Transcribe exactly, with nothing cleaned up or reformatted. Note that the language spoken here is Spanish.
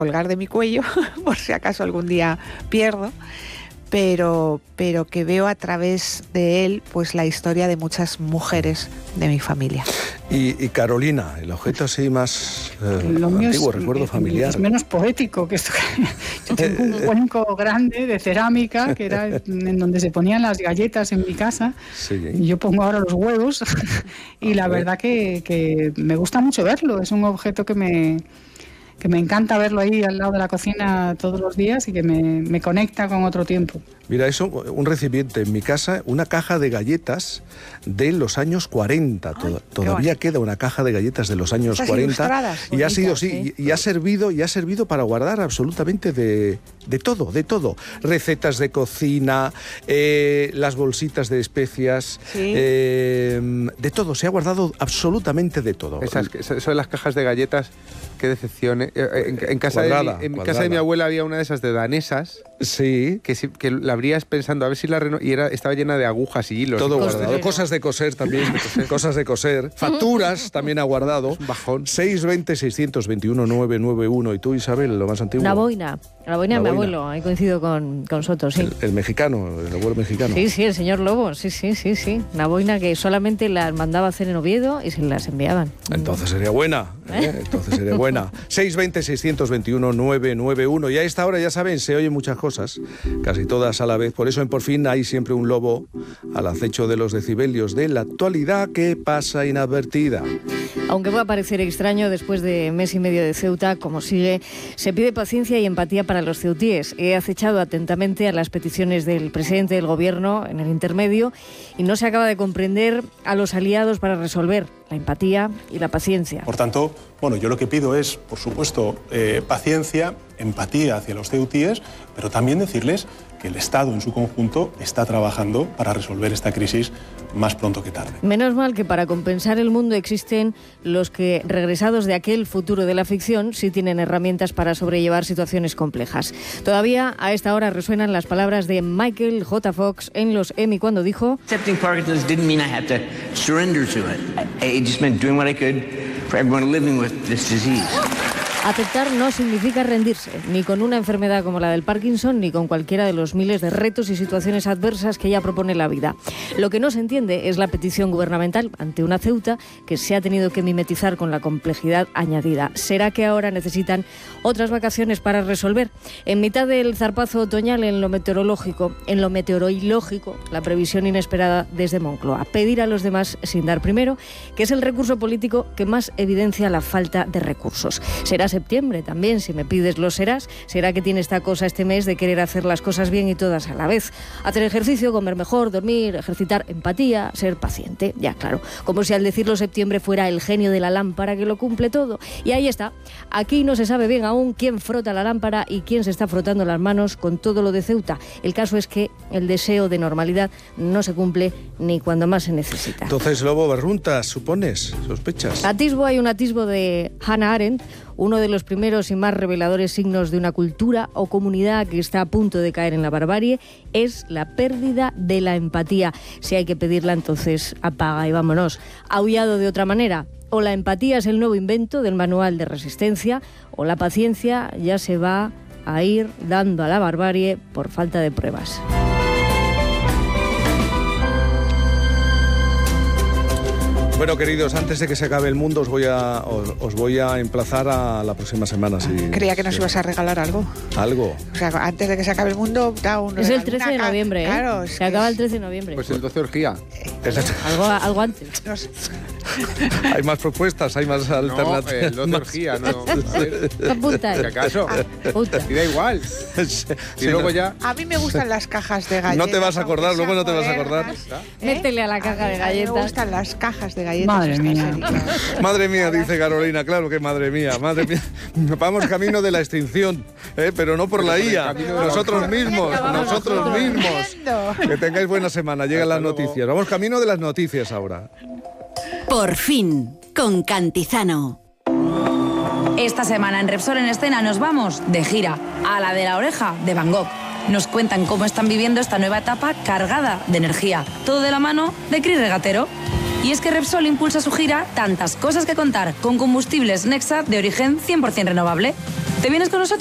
colgar de mi cuello, por si acaso algún día pierdo, pero, pero que veo a través de él pues la historia de muchas mujeres de mi familia. Y, y Carolina, el objeto así más eh, Lo mío antiguo, es, recuerdo familiar. Es menos poético que esto. Yo tengo un cuenco grande de cerámica, que era en donde se ponían las galletas en mi casa. Sí. Y yo pongo ahora los huevos. Y la verdad que, que me gusta mucho verlo. Es un objeto que me... que me encanta verlo ahí al lado de la cocina todos los días y que me, me conecta con otro tiempo. Mira, eso, un recipiente en mi casa, una caja de galletas de los años cuarenta. Ay, Todavía bueno. queda una caja de galletas de los años Esas cuarenta. ilustradas, Y ha sido, bonitas, sí, ¿eh? y, y ha servido, y ha servido para guardar absolutamente de, de todo, de todo. Recetas de cocina, eh, las bolsitas de especias, Sí. eh, de todo. Se ha guardado absolutamente de todo. Esas, eso de las cajas de galletas, qué decepción. ¿eh? En, en, casa, Cuadrada, de mi, en cuadrada. casa de mi abuela había una de esas de danesas. Sí. Que, si, que la abrías pensando a ver si la reno... y era, estaba llena de agujas y hilos. Todo y guardado. Cosas de coser también. Cosas de coser. Facturas también ha guardado. Un bajón. seis veinte, seiscientos veintiuno, novecientos noventa y uno. ¿Y tú, Isabel, lo más antiguo? Una boina. La boina de mi Una boina. abuelo. Ahí coincido con, con Soto, sí. El, el mexicano, el abuelo mexicano. Sí, sí, el señor Lobo. Sí, sí, sí, sí. Una boina que solamente las mandaba hacer en Oviedo y se las enviaban. Entonces sería buena. ¿eh? Entonces sería buena. seis veinte, seiscientos veintiuno, novecientos noventa y uno. Y a esta hora, ya saben, se oyen muchas cosas, casi todas a la vez. Por eso en Por Fin hay siempre un lobo al acecho de los decibelios de la actualidad que pasa inadvertida. Aunque pueda parecer extraño, después de mes y medio de Ceuta, como sigue, se pide paciencia y empatía para los ceutíes. He acechado atentamente a las peticiones del presidente del Gobierno en el intermedio y no se acaba de comprender a los aliados para resolver la empatía y la paciencia. Por tanto, bueno, yo lo que pido es, por supuesto, eh, paciencia, empatía hacia los ceutíes, pero también decirles que el Estado en su conjunto está trabajando para resolver esta crisis más pronto que tarde. Menos mal que para compensar el mundo existen los que, regresados de aquel futuro de la ficción, sí tienen herramientas para sobrellevar situaciones complejas. Todavía a esta hora resuenan las palabras de Michael J. Fox en los Emmy cuando dijo: Accepting Parkinson's didn't mean I had to surrender to it. It just meant doing what I could for everyone living with this disease. Aceptar no significa rendirse, ni con una enfermedad como la del Parkinson, ni con cualquiera de los miles de retos y situaciones adversas que ya propone la vida. Lo que no se entiende es la petición gubernamental ante una Ceuta que se ha tenido que mimetizar con la complejidad añadida. ¿Será que ahora necesitan otras vacaciones para resolver? En mitad del zarpazo otoñal en lo meteorológico, en lo meteorológico, la previsión inesperada desde Moncloa. Pedir a los demás sin dar primero, que es el recurso político que más evidencia la falta de recursos. Será septiembre también, si me pides lo serás. Será que tiene esta cosa este mes de querer hacer las cosas bien y todas a la vez. Hacer ejercicio, comer mejor, dormir, ejercitar empatía, ser paciente, ya claro. Como si al decirlo septiembre fuera el genio de la lámpara que lo cumple todo. Y ahí está. Aquí no se sabe bien aún quién frota la lámpara y quién se está frotando las manos con todo lo de Ceuta. El caso es que el deseo de normalidad no se cumple ni cuando más se necesita. Entonces, Lobo, barruntas, supones, sospechas. Atisbo hay un atisbo de Hannah Arendt, uno de los primeros y más reveladores signos de una cultura o comunidad que está a punto de caer en la barbarie es la pérdida de la empatía. Si hay que pedirla, entonces apaga y vámonos. Aullado de otra manera. O la empatía es el nuevo invento del manual de resistencia, o la paciencia ya se va a ir dando a la barbarie por falta de pruebas. Bueno, queridos, antes de que se acabe el mundo os voy a os, os voy a emplazar a la próxima semana. Si, Creía que nos si- ibas a regalar algo. Algo. O sea, antes de que se acabe el mundo, da un Es el regalo, trece una de ca- noviembre, ¿eh? Claro, es Se que acaba es- el trece de noviembre. Pues el doce orgía. Algo, algo antes. no sé. Hay más propuestas, hay más No, alternativas. el doce más- orgía, no. A ver, Apunta. ¿si acaso? Apunta. Y da igual. Sí, Y luego no. ya... A mí me gustan las cajas de galletas. No te vas a acordar, aunque luego no te sean vas a acordar. modernas, ¿eh? Métele a la caja de mí- A mí galletas. me gustan las cajas de galletas. Madre estas mía. serias. Madre mía, dice Carolina, claro que madre mía, madre mía. Vamos camino de la extinción, ¿eh? Pero no por la I A, camino de la nosotros basura. mismos, Vamos nosotros todos mismos. corriendo. Que tengáis buena semana, llegan Hasta las luego. noticias. Vamos camino de las noticias ahora. Por fin, con Cantizano. Esta semana en Repsol en Escena nos vamos de gira a la de la oreja de Van Gogh. Nos cuentan cómo están viviendo esta nueva etapa cargada de energía. Todo de la mano de Cris Regatero. Y es que Repsol impulsa su gira Tantas cosas que contar con combustibles Nexa de origen cien por ciento renovable. ¿Te vienes con nosotros?